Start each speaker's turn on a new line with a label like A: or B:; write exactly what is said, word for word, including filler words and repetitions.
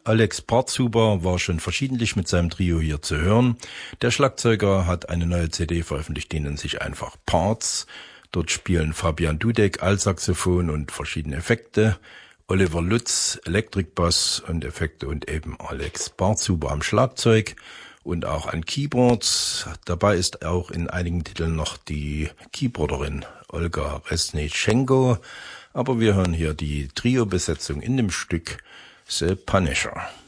A: Alex Partshuber war schon verschiedentlich mit seinem Trio hier zu hören. Der Schlagzeuger hat eine neue C D veröffentlicht, die nennt sich einfach Parts. Dort spielen Fabian Dudek Altsaxophon und verschiedene Effekte, Oliver Lutz Elektrikbass und Effekte und eben Alex Partshuber am Schlagzeug und auch an Keyboards. Dabei ist auch in einigen Titeln noch die Keyboarderin Olga Resnitschenko. Aber wir hören hier die Trio-Besetzung in dem Stück The Punisher.